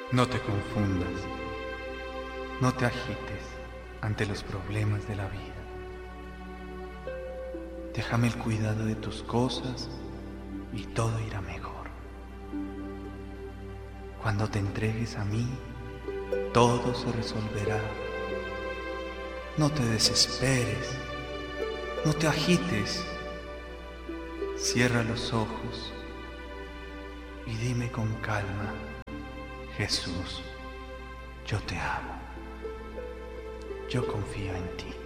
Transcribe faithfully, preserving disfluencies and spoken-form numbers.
No te confundas, no te agites ante los problemas de la vida. Déjame el cuidado de tus cosas y todo irá mejor. Cuando te entregues a mí, todo se resolverá. No te desesperes, no te agites. Cierra los ojos y dime con calma: Jesús, yo te amo, yo confío en ti.